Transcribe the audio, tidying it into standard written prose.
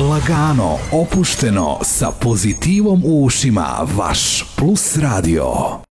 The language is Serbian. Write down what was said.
Lagano, opušteno, sa pozitivom u ušima, vaš Plus Radio.